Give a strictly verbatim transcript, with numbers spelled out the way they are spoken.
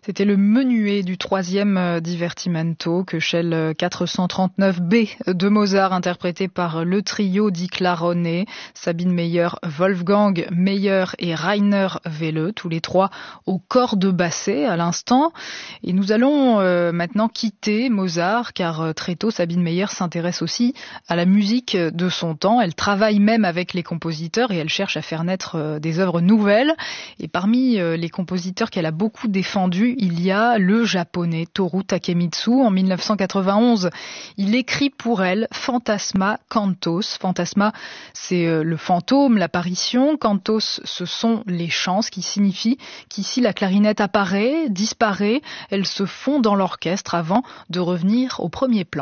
C'était le menuet du troisième divertimento, Köchel quatre cent trente-neuf B de Mozart, interprété par le trio di Clarone, Sabine Meyer, Wolfgang Meyer et Rainer Welle, tous les trois au cordes bassées à l'instant. Et nous allons euh, maintenant quitter Mozart, car euh, très tôt Sabine Meyer s'intéresse aussi à la musique de son temps. Elle travaille même avec les compositeurs et elle cherche à faire naître euh, des œuvres nouvelles. Et parmi euh, les compositeurs qu'elle a beaucoup défendus, il y a le japonais Toru Takemitsu. En mille neuf cent quatre-vingt-onze, il écrit pour elle Fantasma Cantos. Fantasma, c'est le fantôme, l'apparition. Cantos, ce sont les chants, ce qui signifie qu'ici la clarinette apparaît, disparaît, elle se fond dans l'orchestre avant de revenir au premier plan.